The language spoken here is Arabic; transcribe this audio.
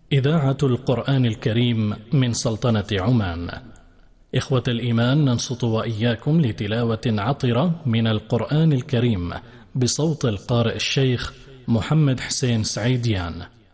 إذاعة القرآن الكريم من سلطنة عمان. إخوة الإيمان، ننصت وإياكم لتلاوة عطرة من القرآن الكريم بصوت القارئ الشيخ محمد حسين سعيديان.